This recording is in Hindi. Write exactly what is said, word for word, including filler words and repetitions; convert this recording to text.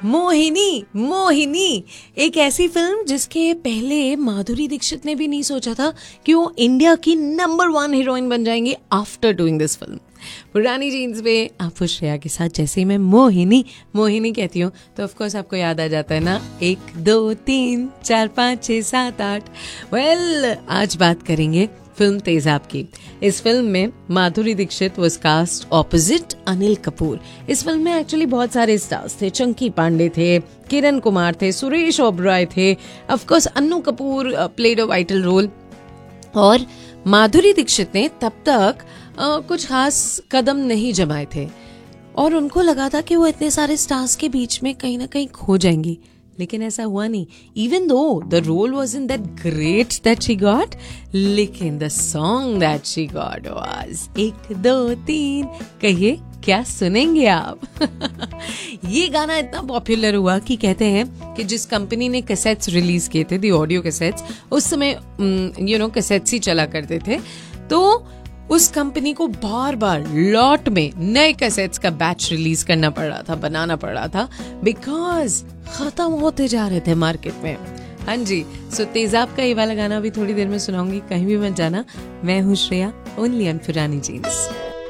मोहिनी मोहिनी एक ऐसी फिल्म जिसके पहले माधुरी दीक्षित ने भी नहीं सोचा था कि वो इंडिया की नंबर वन हीरोइन बन जाएंगी आफ्टर डूइंग दिस फिल्म। पुरानी जीन्स में आप श्रेया के साथ जैसे ही मैं मोहिनी मोहिनी कहती हूँ तो ऑफकोर्स आपको याद आ जाता है ना, एक दो तीन चार पाँच छः सात आठ। वेल आज बात करेंगे फिल्म तेजाब की। इस फिल्म में Madhuri Dixit was cast opposite Anil Kapoor. इस फिल्म में एक्चुअली बहुत सारे स्टार्स थे, चंकी पांडे थे, किरण कुमार थे, सुरेश ओबरॉय थे, of course Annu Kapoor played a vital role. और माधुरी दीक्षित ने तब तक uh, कुछ खास कदम नहीं जमाए थे और उनको लगा था कि वो इतने सारे स्टार्स के बीच में कहीं ना कहीं खो जाएंगी, लेकिन ऐसा हुआ नहीं। Even though the role was in that great that she got, लेकिन the song that she got was एक दो तीन। कहिए क्या सुनेंगे आप? ये गाना इतना पॉपुलर हुआ कि कहते हैं कि जिस कंपनी ने कैसेट्स रिलीज किए थे, दी ऑडियो कैसेट्स, उस समय यू नो कैसेट्स ही चला करते थे, तो उस कंपनी को बार बार लॉट में नए कैसेट्स का बैच रिलीज करना पड़ रहा था, बनाना पड़ रहा था, बिकॉज खत्म होते जा रहे थे मार्केट में। हाँ जी, सो तेजाब का ये वाला गाना भी थोड़ी देर में सुनाऊंगी, कहीं भी मत जाना। मैं हूँ श्रेया, ओनली ऑन पुरानी जीन्स।